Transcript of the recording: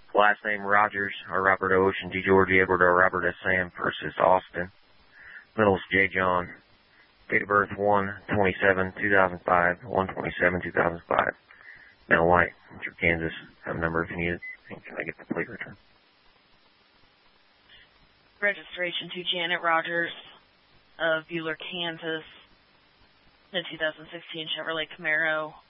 Last name Rogers, or Robert O. Ocean, G. George, Edward, or Robert S. Sam versus Austin. Middle's J. John. Date of birth 1/27/2005, 1/27/2005. Male white, Winter, Kansas. Have a number if you need it. And can I get the plate return? Registration to Janet Rogers of Buhler, Kansas. The 2016 Chevrolet Camaro.